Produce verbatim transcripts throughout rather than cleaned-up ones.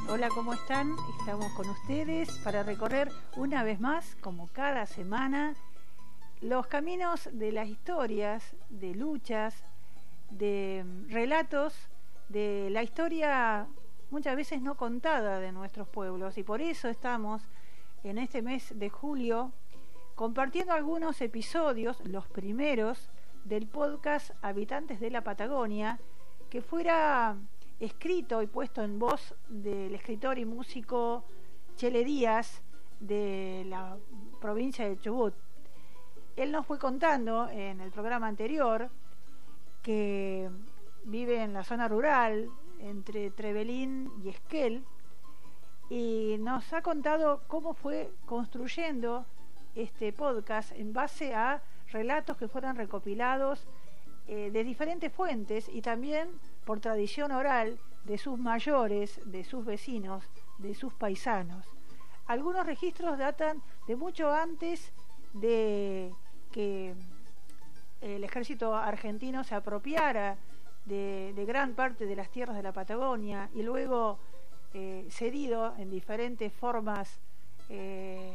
Hola, ¿cómo están? Estamos con ustedes para recorrer una vez más, como cada semana, los caminos de las historias, de luchas, de relatos, de la historia muchas veces no contada de nuestros pueblos. Y por eso estamos en este mes de julio compartiendo algunos episodios, los primeros, del podcast Habitantes de la Patagonia, que fuera escrito y puesto en voz del escritor y músico Chele Díaz, de la provincia de Chubut. Él nos fue contando en el programa anterior que vive en la zona rural entre Trevelin y Esquel, y nos ha contado cómo fue construyendo este podcast en base a relatos que fueron recopilados eh, de diferentes fuentes y también por tradición oral de sus mayores, de sus vecinos, de sus paisanos. Algunos registros datan de mucho antes de que el ejército argentino se apropiara de, de gran parte de las tierras de la Patagonia y luego eh, cedido en diferentes formas eh,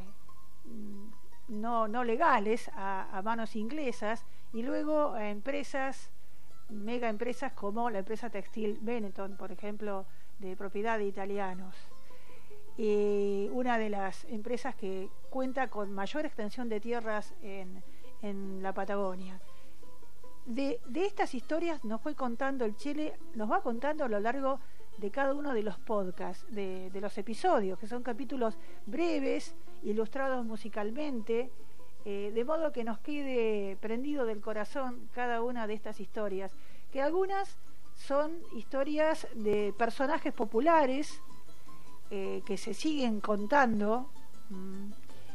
no, no legales a, a manos inglesas y luego a empresas, mega empresas como la empresa textil Benetton, por ejemplo, de propiedad de italianos. Y una de las empresas que cuenta con mayor extensión de tierras en, en la Patagonia. De, de estas historias nos fue contando el Chele, nos va contando a lo largo de cada uno de los podcasts, de, de los episodios, que son capítulos breves, ilustrados musicalmente, eh, de modo que nos quede prendido del corazón cada una de estas historias, que algunas son historias de personajes populares eh, que se siguen contando, mmm,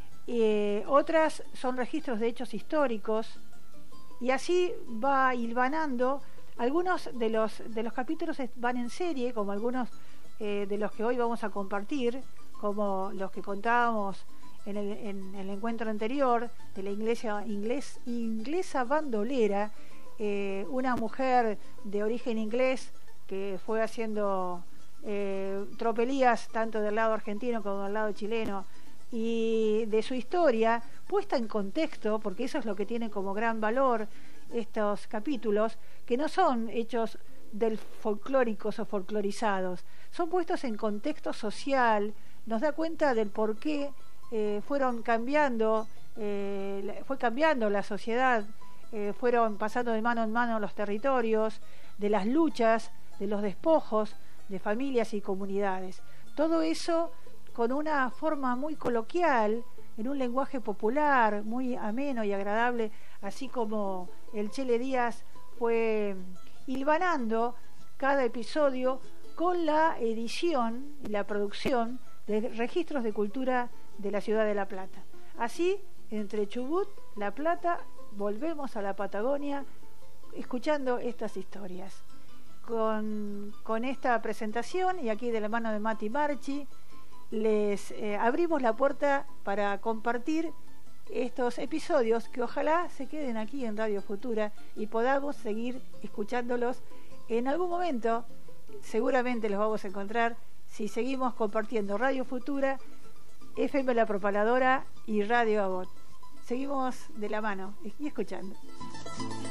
eh, otras son registros de hechos históricos, y así va hilvanando. Algunos de los, de los capítulos van en serie, como algunos eh, de los que hoy vamos a compartir, como los que contábamos en el, en el encuentro anterior, de la inglesa, inglés, inglesa bandolera, eh, una mujer de origen inglés que fue haciendo eh, tropelías tanto del lado argentino como del lado chileno, y de su historia puesta en contexto, porque eso es lo que tiene como gran valor estos capítulos, que no son hechos del folclóricos o folclorizados, son puestos en contexto social, nos da cuenta del por qué eh, fueron cambiando, eh, fue cambiando la sociedad, eh, fueron pasando de mano en mano los territorios, de las luchas, de los despojos de familias y comunidades. Todo eso con una forma muy coloquial, en un lenguaje popular, muy ameno y agradable, así como el Chele Díaz fue hilvanando cada episodio con la edición y la producción de registros de cultura de la ciudad de La Plata. Así, entre Chubut, La Plata, volvemos a la Patagonia escuchando estas historias. Con, con esta presentación, y aquí de la mano de Mati Marchi, les eh, abrimos la puerta para compartir estos episodios que ojalá se queden aquí en Radio Futura y podamos seguir escuchándolos en algún momento. Seguramente los vamos a encontrar si seguimos compartiendo Radio Futura, F M La Propaladora y Radio Abot. Seguimos de la mano y escuchando.